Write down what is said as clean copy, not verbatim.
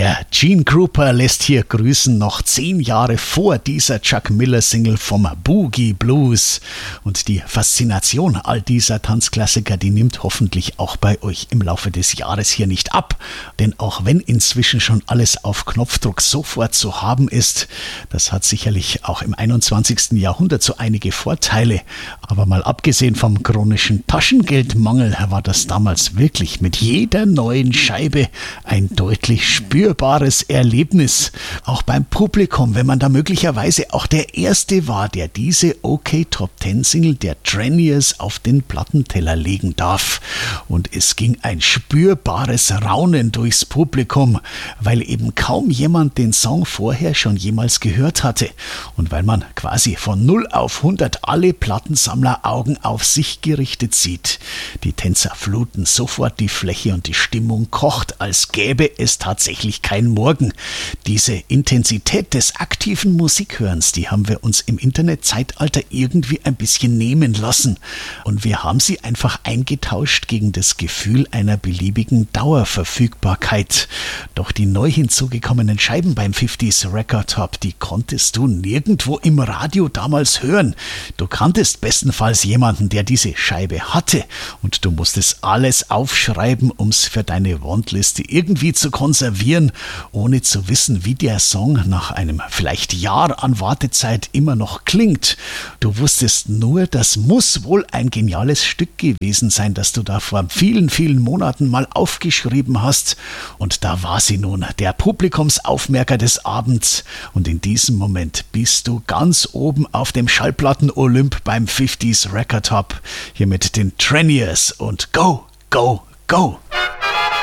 Der Gene Krupa lässt hier grüßen, noch 10 Jahre vor dieser Chuck Miller-Single vom Boogie Blues. Und die Faszination all dieser Tanzklassiker, die nimmt hoffentlich auch bei euch im Laufe des Jahres hier nicht ab. Denn auch wenn inzwischen schon alles auf Knopfdruck sofort zu haben ist, das hat sicherlich auch im 21. Jahrhundert so einige Vorteile. Aber mal abgesehen vom chronischen Taschengeldmangel war das damals wirklich mit jeder neuen Scheibe ein deutlich spürbares Erlebnis. Auch beim Publikum, wenn man da möglicherweise auch der Erste war, der diese OK Top 10 Single der Treniers auf den Plattenteller legen darf. Und es ging ein spürbares Raunen durchs Publikum, weil eben kaum jemand den Song vorher schon jemals gehört hatte. Und weil man quasi von 0 auf 100 alle Plattensammler Augen auf sich gerichtet sieht. Die Tänzer fluten sofort die Fläche und die Stimmung kocht, als gäbe es tatsächlich kein Morgen. Diese Intensität des aktiven Musikhörens, die haben wir uns im Internetzeitalter irgendwie ein bisschen nehmen lassen. Und wir haben sie einfach eingetauscht gegen das Gefühl einer beliebigen Dauerverfügbarkeit. Doch die neu hinzugekommenen Scheiben beim 50s Record Top, die konntest du nirgendwo im Radio damals hören. Du kanntest bestenfalls jemanden, der diese Scheibe hatte. Und du musstest alles aufschreiben, um's für deine Wantliste irgendwie zu konservieren, ohne zu wissen, wie der Song nach einem vielleicht Jahr an Wartezeit immer noch klingt. Du wusstest nur, das muss wohl ein geniales Stück gewesen sein, das du da vor vielen, vielen Monaten mal aufgeschrieben hast. Und da war sie nun, der Publikumsaufmerker des Abends. Und in diesem Moment bist du ganz oben auf dem Schallplatten-Olymp beim 50s Record Top. Hier mit den Treniers und Go, Go, Go!